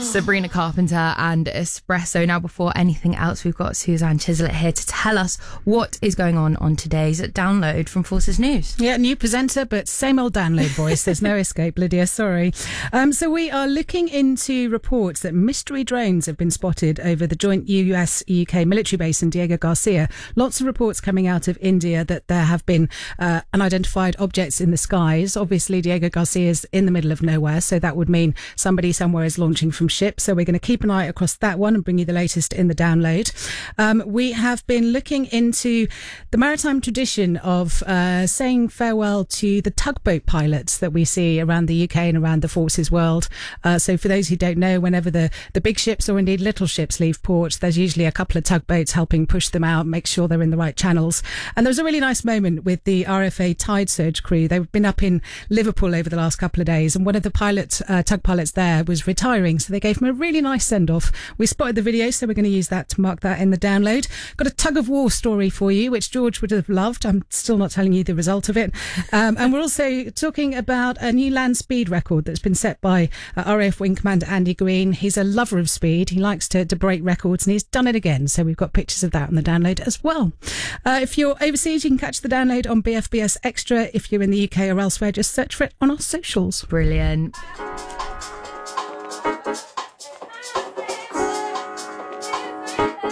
Sabrina Carpenter and Espresso. Now, before anything else, we've got Suzanne Chislett here to tell us what is going on today's download from Forces News. Yeah, new presenter, but same old download voice. There's no escape, Lydia, sorry. So we are looking into reports that mystery drones have been spotted over the joint US-UK military base in Diego Garcia. Lots of reports coming out of India that there have been unidentified objects in the skies. Obviously, Diego Garcia is in the middle of nowhere, so that would mean somebody somewhere is launching from ship. So we're going to keep an eye across that one and bring you the latest in the download. We have been looking into the maritime tradition of saying farewell to the tugboat pilots that we see around the UK and around the forces world. So for those who don't know, whenever the big ships or indeed little ships leave port, there's usually a couple of tugboats helping push them out, make sure they're in the right channels. And there was a really nice moment with the RFA Tide Surge crew. They've been up in Liverpool over the last couple of days, and one of the tug pilots there was retiring, so they gave him a really nice send-off. We spotted the video, so we're going to use that to mark that in the download. Got a tug of war story for you, which George would have loved. I'm still not telling you the result of it. And we're also talking about a new land speed record that's been set by RAF Wing Commander Andy Green. He's a lover of speed. He likes to break records, and he's done it again. So we've got pictures of that on the download as well. If you're overseas, you can catch the download on BFBS Extra. If you're in the UK or elsewhere, just search for it on our socials. Brilliant.